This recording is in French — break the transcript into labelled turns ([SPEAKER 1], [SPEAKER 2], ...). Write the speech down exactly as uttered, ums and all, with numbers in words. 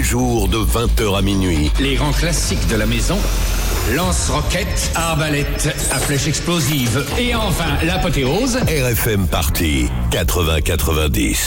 [SPEAKER 1] jours de vingt heures à minuit.
[SPEAKER 2] Les grands classiques de la maison. Lance-roquettes, arbalète à flèche explosive. Et enfin, l'apothéose.
[SPEAKER 1] R F M Party quatre-vingts quatre-vingt-dix.